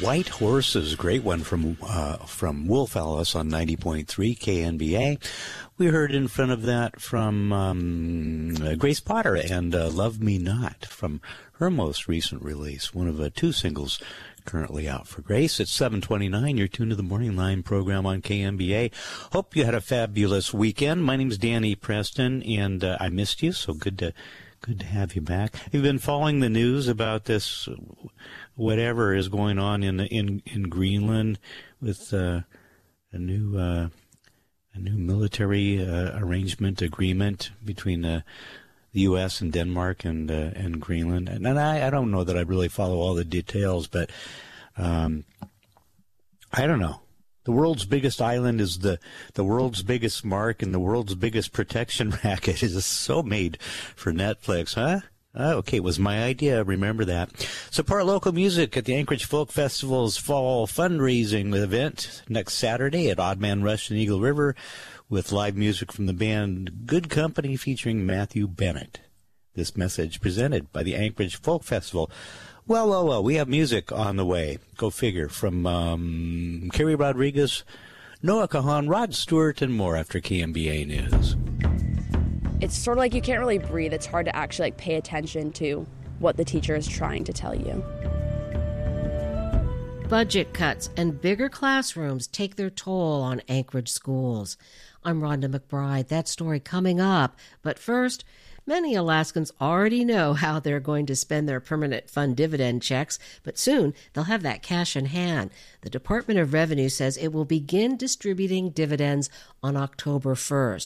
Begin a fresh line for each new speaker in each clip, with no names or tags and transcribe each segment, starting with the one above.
White Horses, great one from Wolf Alice on 90.3 KNBA. We heard in front of that from Grace Potter and Love Me Not from her most recent release, one of two singles currently out for Grace. It's 7:29. You're tuned to the Morning Line program on KNBA. Hope you had a fabulous weekend. My name's Danny Preston, and I missed you, so good to have you back. You've been following the news about this, whatever is going on in Greenland with a new military arrangement agreement between the U.S. and Denmark and Greenland. And I don't know that I really follow all the details, but I don't know. The world's biggest island is the world's biggest mark, and the world's biggest protection racket is so made for Netflix, huh? Okay, it was my idea. Remember that. Support local music at the Anchorage Folk Festival's fall fundraising event next Saturday at Odd Man Rush in Eagle River with live music from the band Good Company featuring Matthew Bennett. This message presented by the Anchorage Folk Festival. Well, we have music on the way. Go figure. From Kerry Rodriguez, Noah Kahan, Rod Stewart, and more after KNBA News.
It's sort of like you can't really breathe. It's hard to actually pay attention to what the teacher is trying to tell you.
Budget cuts and bigger classrooms take their toll on Anchorage schools. I'm Rhonda McBride. That story coming up. But first, many Alaskans already know how they're going to spend their permanent fund dividend checks, but soon they'll have that cash in hand. The Department of Revenue says it will begin distributing dividends on October 1st.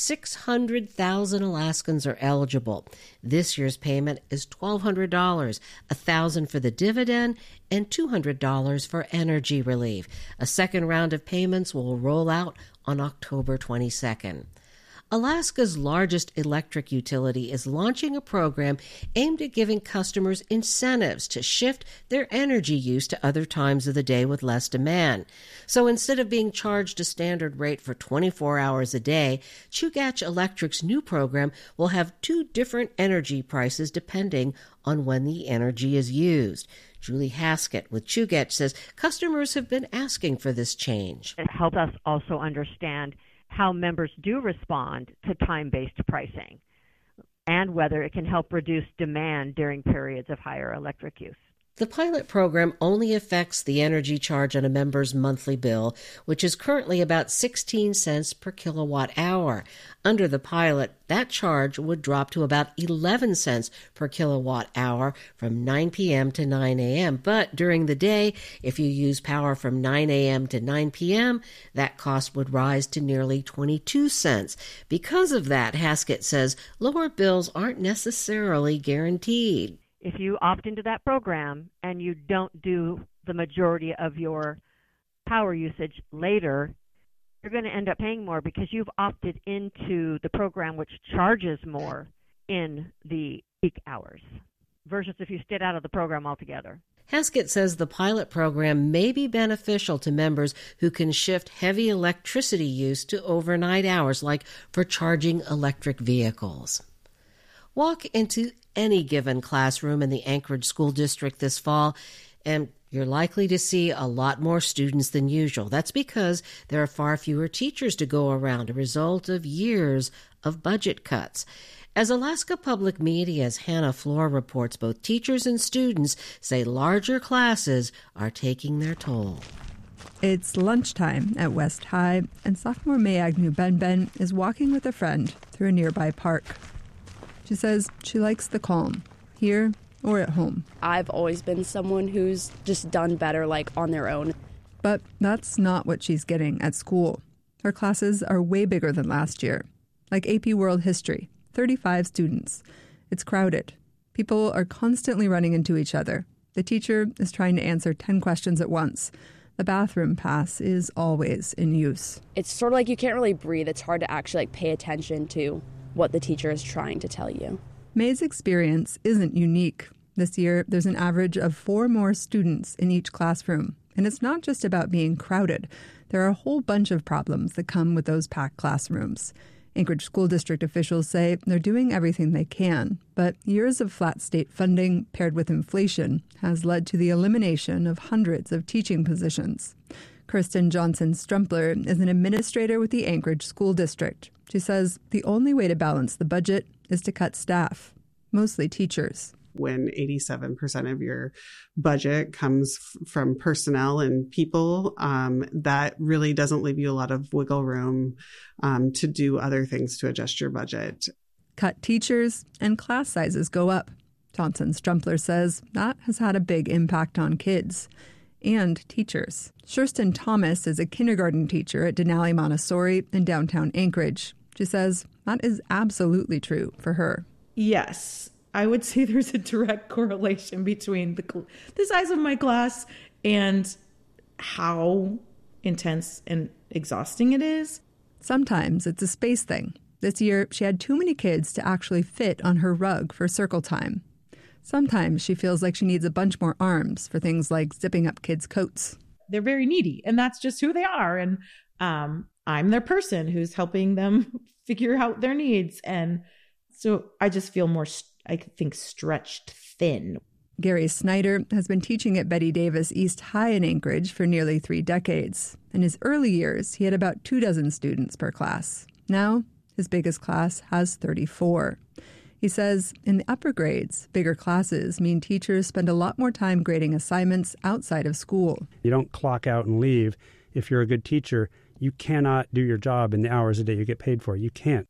600,000 Alaskans are eligible. This year's payment is $1,200, $1,000 for the dividend, and $200 for energy relief. A second round of payments will roll out on October 22nd. Alaska's largest electric utility is launching a program aimed at giving customers incentives to shift their energy use to other times of the day with less demand. So instead of being charged a standard rate for 24 hours a day, Chugach Electric's new program will have two different energy prices depending on when the energy is used. Julie Haskett with Chugach says customers have been asking for this change.
It helps us also understand how members do respond to time-based pricing and whether it can help reduce demand during periods of higher electric use.
The pilot program only affects the energy charge on a member's monthly bill, which is currently about 16 cents per kilowatt hour. Under the pilot, that charge would drop to about 11 cents per kilowatt hour from 9 p.m. to 9 a.m. But during the day, if you use power from 9 a.m. to 9 p.m., that cost would rise to nearly 22 cents. Because of that, Haskett says lower bills aren't necessarily guaranteed.
If you opt into that program and you don't do the majority of your power usage later, you're going to end up paying more because you've opted into the program which charges more in the peak hours versus if you stayed out of the program altogether.
Haskett says the pilot program may be beneficial to members who can shift heavy electricity use to overnight hours, like for charging electric vehicles. Walk into any given classroom in the Anchorage School District this fall, and you're likely to see a lot more students than usual. That's because there are far fewer teachers to go around, a result of years of budget cuts. As Alaska Public Media's Hannah Floor reports, both teachers and students say larger classes are taking their toll.
It's lunchtime at West High, and sophomore May Agnew Benben is walking with a friend through a nearby park. She says she likes the calm, here or at home.
I've always been someone who's just done better, on their own.
But that's not what she's getting at school. Her classes are way bigger than last year. Like AP World History, 35 students. It's crowded. People are constantly running into each other. The teacher is trying to answer 10 questions at once. The bathroom pass is always in use.
It's sort of like you can't really breathe. It's hard to actually pay attention to what the teacher is trying to tell you.
May's experience isn't unique. This year, there's an average of 4 more students in each classroom. And it's not just about being crowded. There are a whole bunch of problems that come with those packed classrooms. Anchorage School District officials say they're doing everything they can, but years of flat state funding paired with inflation has led to the elimination of hundreds of teaching positions. Kirsten Johnson-Strumpler is an administrator with the Anchorage School District. She says the only way to balance the budget is to cut staff, mostly teachers.
When 87% of your budget comes from personnel and people, that really doesn't leave you a lot of wiggle room to do other things to adjust your budget.
Cut teachers and class sizes go up. Johnson-Strumpler says that has had a big impact on kids and teachers. Shurston Thomas is a kindergarten teacher at Denali Montessori in downtown Anchorage. She says that is absolutely true for her.
Yes. I would say there's a direct correlation between the size of my class and how intense and exhausting it is.
Sometimes it's a space thing. This year, she had too many kids to actually fit on her rug for circle time. Sometimes she feels like she needs a bunch more arms for things like zipping up kids' coats.
They're very needy, and that's just who they are. And I'm their person who's helping them figure out their needs. And so I just feel more stretched thin.
Gary Snyder has been teaching at Betty Davis East High in Anchorage for nearly 3 decades. In his early years, he had about 24 students per class. Now, his biggest class has 34. He says in the upper grades, bigger classes mean teachers spend a lot more time grading assignments outside of school.
You don't clock out and leave. If you're a good teacher, you cannot do your job in the hours a day you get paid for. You can't.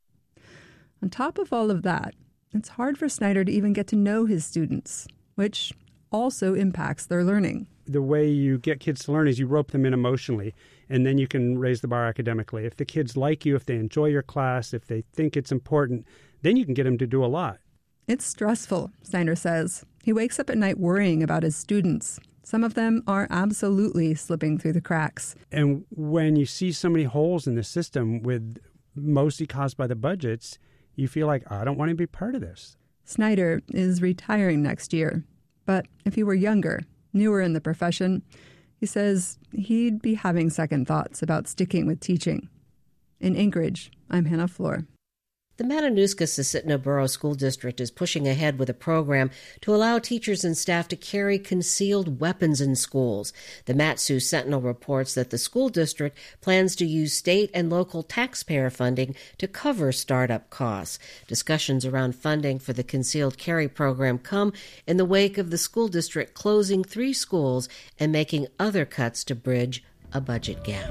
On top of all of that, it's hard for Snyder to even get to know his students, which also impacts their learning.
The way you get kids to learn is you rope them in emotionally, and then you can raise the bar academically. If the kids like you, if they enjoy your class, if they think it's important, then you can get them to do a lot.
It's stressful, Snyder says. He wakes up at night worrying about his students. Some of them are absolutely slipping through the cracks.
And when you see so many holes in the system, with mostly caused by the budgets, you feel like, I don't want to be part of this.
Snyder is retiring next year. But if he were younger, newer in the profession, he says he'd be having second thoughts about sticking with teaching. In Anchorage, I'm Hannah Floor.
The Matanuska-Susitna Borough School District is pushing ahead with a program to allow teachers and staff to carry concealed weapons in schools. The Mat-Su Sentinel reports that the school district plans to use state and local taxpayer funding to cover startup costs. Discussions around funding for the concealed carry program come in the wake of the school district closing 3 schools and making other cuts to bridge a budget gap.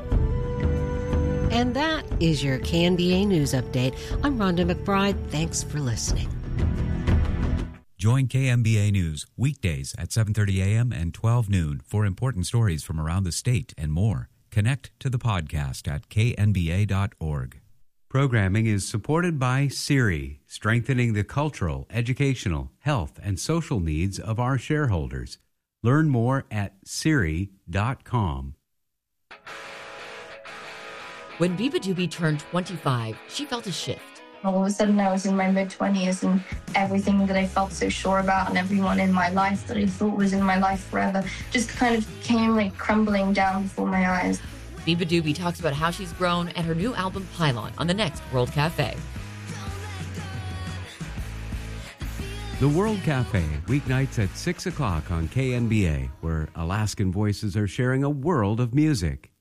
And that is your KNBA News Update. I'm Rhonda McBride. Thanks for listening.
Join KNBA News weekdays at 7:30 a.m. and 12 noon for important stories from around the state and more. Connect to the podcast at knba.org. Programming is supported by SIRI, strengthening the cultural, educational, health, and social needs of our shareholders. Learn more at siri.com.
When Biba Doobie turned 25, she felt a shift.
All of a sudden, I was in my mid-20s, and everything that I felt so sure about and everyone in my life that I thought was in my life forever just kind of came like crumbling down before my eyes.
Biba Doobie talks about how she's grown and her new album Pylon on the next World Cafe.
The World Cafe, weeknights at 6 o'clock on KNBA, where Alaskan voices are sharing a world of music.